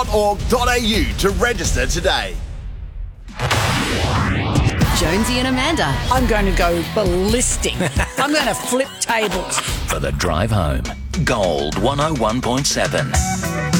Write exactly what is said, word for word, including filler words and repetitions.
dot org dot a u to register today. Jonesy and Amanda. I'm going to go ballistic. I'm going to flip tables. For the drive home, Gold one oh one point seven.